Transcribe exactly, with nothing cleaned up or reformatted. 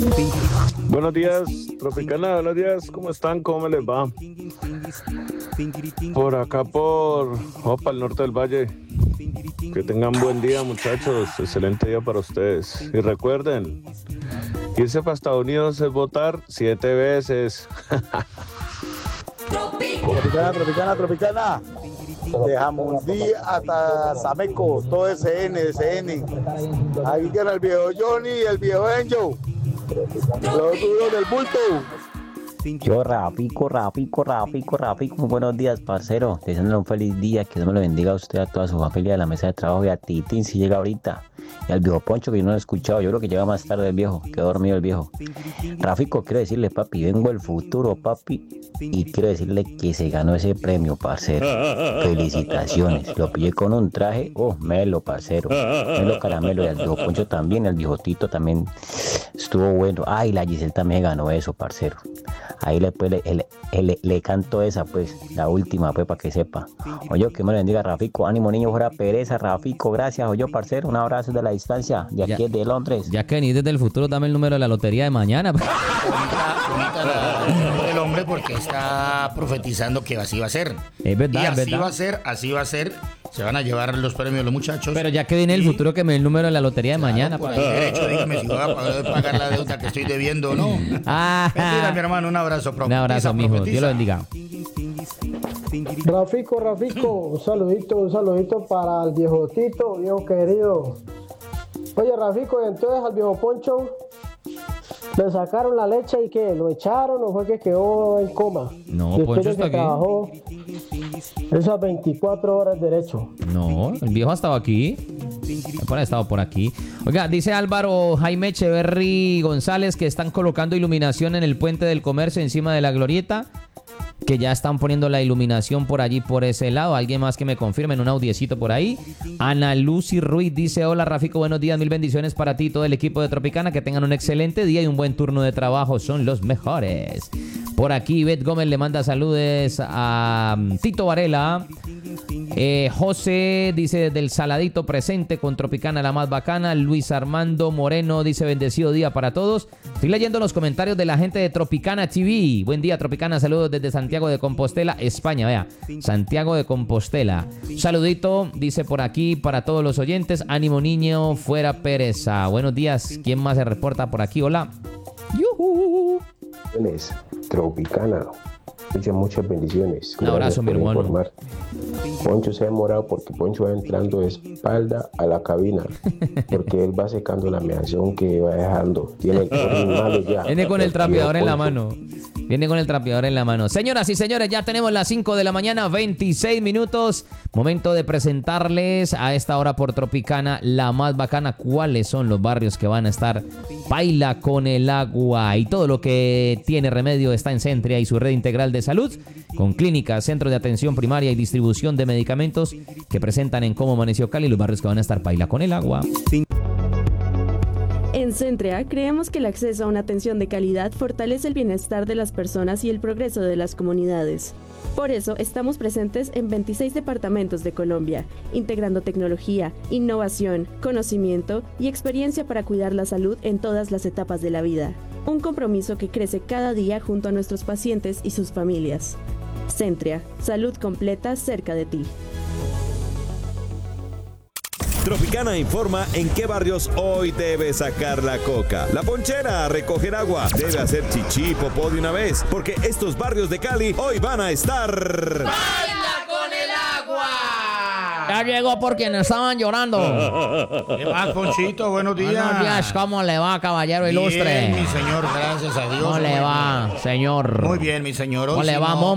Buenos días, Tropicana, buenos días, ¿cómo están? ¿Cómo les va? Por acá, por Opa, el norte del valle. Que tengan buen día, muchachos, excelente día para ustedes. Y recuerden, irse para Estados Unidos es votar siete veces. Tropicana, Tropicana, Tropicana. De Jamundí hasta Sameco, todo S N, S N. Ahí tiene el viejo Johnny y el viejo Enjo. Los duros del bulto. Yo rapico, rapico, rapico, rapico. Muy buenos días, parcero. Deseándole un feliz día, que Dios me lo bendiga a usted, a toda su familia de la mesa de trabajo y a Titín si llega ahorita. Y al viejo Poncho, que yo no lo he escuchado. Yo creo que llega más tarde el viejo, quedó dormido el viejo. Rafico, quiero decirle, papi, vengo del futuro, papi. Y quiero decirle que se ganó ese premio, parcero. Felicitaciones. Lo pillé con un traje, oh, melo, parcero. Melo caramelo. Y al viejo Poncho también, el viejo Tito también estuvo bueno. Ay, la Giselle también ganó eso, parcero. Ahí le, pues, le, le, le, le canto esa, pues, la última, pues, para que sepa. Oye, que me lo bendiga, Rafico. Ánimo, niño, fuera pereza, Rafico. Gracias, oye, parcero. Un abrazo de la distancia, de aquí, ya, de Londres. Ya que venís desde el futuro, dame el número de la lotería de mañana. Bonita, bonita la, el hombre, porque está profetizando que así va a ser. Es verdad, y es así verdad. va a ser, así va a ser. Se van a llevar los premios los muchachos. Pero ya que viene el futuro, que me dé el número de la lotería de claro, mañana. Por Para... el derecho, dígame si voy a poder pagar la deuda que estoy debiendo o no. Ah, Mentira, mi hermano, un abrazo. Un abrazo, mijo. Dios lo bendiga. Rafico, Rafico, un saludito, un saludito para el viejo Tito, viejo querido. Oye, Rafico, y entonces al viejo Poncho le sacaron la leche y ¿qué? ¿Lo echaron o fue que quedó en coma? No, después Poncho de está que aquí. Trabajó esas veinticuatro horas derecho. No, el viejo ha estado aquí. Ha estado por aquí. Oiga, dice Álvaro Jaime Echeverry González que están colocando iluminación en el puente del comercio encima de la glorieta. Que ya están poniendo la iluminación por allí, por ese lado. Alguien más que me confirme en un audiecito por ahí. Ana Lucy Ruiz dice: hola Rafico, buenos días, mil bendiciones para ti y todo el equipo de Tropicana. Que tengan un excelente día y un buen turno de trabajo. Son los mejores. Por aquí Beth Gómez le manda saludos a Tito Varela. Eh, José dice: del Saladito presente con Tropicana la más bacana. Luis Armando Moreno dice: bendecido día para todos. Estoy leyendo los comentarios de la gente de Tropicana T V. Buen día, Tropicana, saludos desde Santiago de Compostela, España. Vea, Santiago de Compostela. Un saludito, dice por aquí, para todos los oyentes. Ánimo, niño, fuera pereza. Buenos días, ¿quién más se reporta por aquí? Hola. Yuhu. Tropicana, muchas, muchas bendiciones. Un abrazo, mi hermano. Informar. Poncho se ha demorado porque Poncho va entrando de espalda a la cabina, porque él va secando la meación que va dejando. Tiene el orín malo ya. Viene con el trapeador en la mano. Viene con el trapeador en la mano. Señoras y señores, ya tenemos las cinco de la mañana, veintiséis minutos. Momento de presentarles a esta hora por Tropicana la más bacana. ¿Cuáles son los barrios que van a estar Paila con el agua? Y todo lo que tiene remedio está en Centria y su red integral de salud, con clínicas, centros de atención primaria y distribución de medicamentos que presentan en Cómo Amaneció Cali los barrios que van a estar Paila con el agua. En Centrea creemos que el acceso a una atención de calidad fortalece el bienestar de las personas y el progreso de las comunidades. Por eso estamos presentes en veintiséis departamentos de Colombia, integrando tecnología, innovación, conocimiento y experiencia para cuidar la salud en todas las etapas de la vida. Un compromiso que crece cada día junto a nuestros pacientes y sus familias. Centrea, salud completa cerca de ti. Tropicana informa en qué barrios hoy debe sacar la coca. La ponchera a recoger agua. Debe hacer chichi, popó de una vez, porque estos barrios de Cali hoy van a estar... ¡Baila con el agua! Ya llegó por quienes estaban llorando. ¿Qué más, Ponchito? Buenos días. Buenos días, ¿cómo le va, caballero Bien, ilustre? mi señor, gracias a Dios. ¿Cómo le Muy va, bien. señor? Muy bien, mi señor. Hoy ¿Cómo le sí va, no- Momo?